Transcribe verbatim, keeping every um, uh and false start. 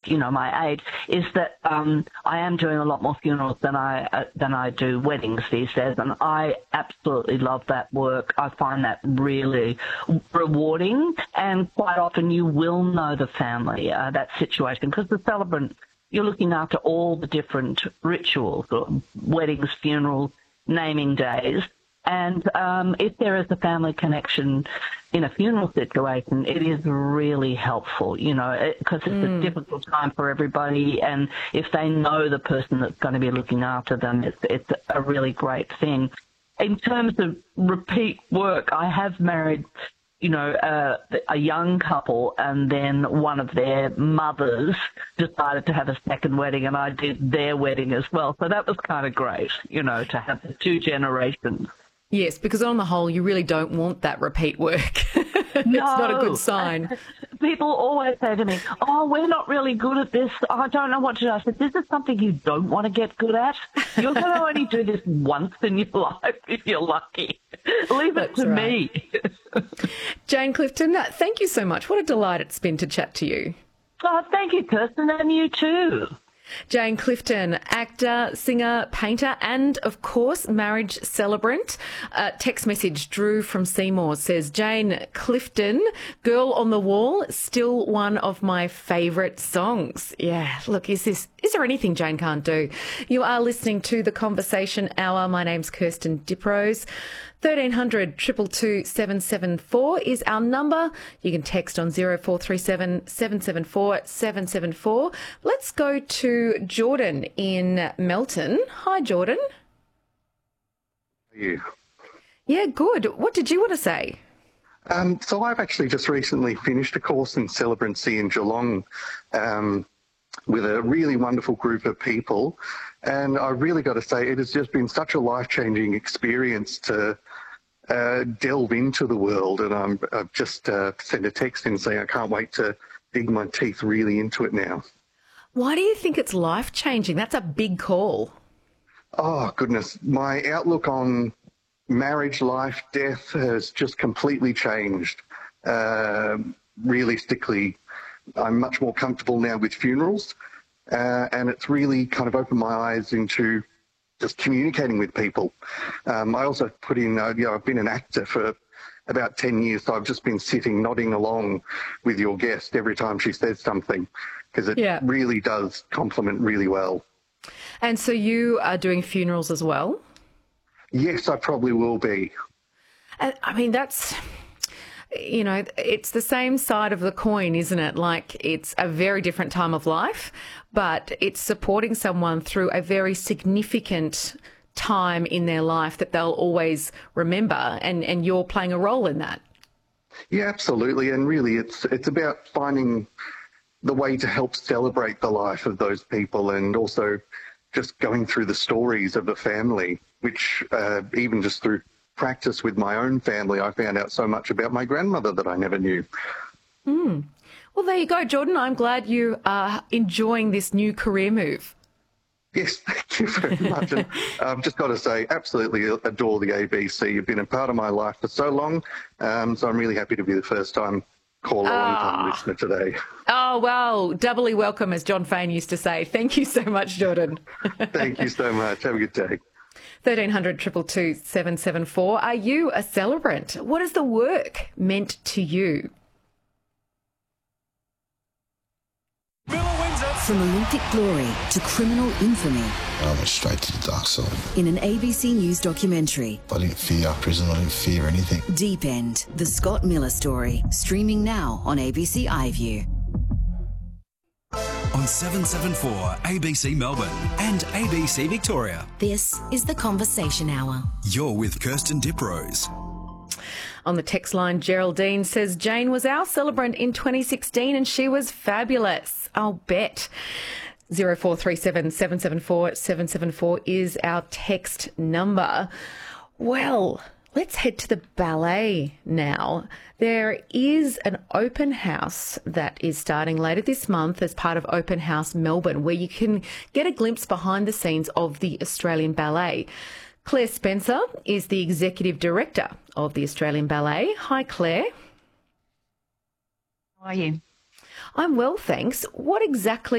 you know, my age, is that um, I am doing a lot more funerals than I uh, than I do weddings these days, and I absolutely love that work. I find that really rewarding, and quite often you will know the family, uh, that situation, because the celebrant, you're looking after all the different rituals, weddings, funerals, naming days. And um, if there is a family connection in a funeral situation, it is really helpful, you know, because it, it's mm. a difficult time for everybody. And if they know the person that's going to be looking after them, it's, it's a really great thing. In terms of repeat work, I have married, you know, uh, a young couple, and then one of their mothers decided to have a second wedding, and I did their wedding as well. So that was kind of great, you know, to have the two generations. Yes, because on the whole, you really don't want that repeat work. It's no. not a good sign. People always say to me, oh, we're not really good at this. I don't know what to do. I said, this is something you don't want to get good at. You're going to only do this once in your life if you're lucky. Leave it That's to right. me. Jane Clifton, thank you so much. What a delight it's been to chat to you. Oh, thank you, Kirsten, and you too. Jane Clifton, actor, singer, painter, and, of course, marriage celebrant. Uh, text message, Drew from Seymour says, Jane Clifton, Girl on the Wall, still one of my favourite songs. Yeah, look, is this, is there anything Jane can't do? You are listening to The Conversation Hour. My name's Kirsten Diprose. thirteen hundred, two two two, seven seven four is our number. You can text on zero four three seven, seven seven four, seven seven four. Let's go to Jordan in Melton. Hi, Jordan. How are you? Yeah, good. What did you want to say? Um, so I've actually just recently finished a course in celebrancy in Geelong um, with a really wonderful group of people. And I really got to say, it has just been such a life-changing experience to uh, delve into the world. And I'm, I've just uh, sent a text in saying I can't wait to dig my teeth really into it now. Why do you think it's life-changing? That's a big call. Oh, goodness. My outlook on marriage, life, death has just completely changed. Uh, realistically, I'm much more comfortable now with funerals. Uh, and it's really kind of opened my eyes into just communicating with people. Um, I also put in, uh, you know, I've been an actor for about ten years, so I've just been sitting, nodding along with your guest every time she says something, because it yeah. really does complement really well. And so you are doing funerals as well? Yes, I probably will be. Uh, I mean, that's... You know, it's the same side of the coin, isn't it? Like, it's a very different time of life, but it's supporting someone through a very significant time in their life that they'll always remember, and, and you're playing a role in that. Yeah, absolutely. And really, it's it's about finding the way to help celebrate the life of those people, and also just going through the stories of the family, which uh, even just through practice with my own family, I found out so much about my grandmother that I never knew. Mm. Well, there you go, Jordan. I'm glad you are enjoying this new career move. Yes, thank you very much. And I've just got to say, absolutely adore the A B C. You've been a part of my life for so long, um, so I'm really happy to be the first time caller, oh. long-time listener today. Oh, well, doubly welcome, as John Fane used to say. Thank you so much, Jordan. Thank you so much. Have a good day. thirteen hundred, two two two, seven seven four. Are you a celebrant? What has the work meant to you? From Olympic glory to criminal infamy. I went straight to the dark side. In an A B C News documentary. I didn't fear prison, I didn't fear anything. Deep End, the Scott Miller story. Streaming now on A B C iView. On seven seven four A B C Melbourne and A B C Victoria. This is The Conversation Hour. You're with Kirsten Diprose. On the text line, Geraldine says Jane was our celebrant in twenty sixteen and she was fabulous. I'll bet. zero four three seven, seven seven four, seven seven four is our text number. Well, let's head to the ballet now. There is an open house that is starting later this month as part of Open House Melbourne, where you can get a glimpse behind the scenes of the Australian Ballet. Claire Spencer is the Executive Director of the Australian Ballet. Hi, Claire. How are you? I'm well, thanks. What exactly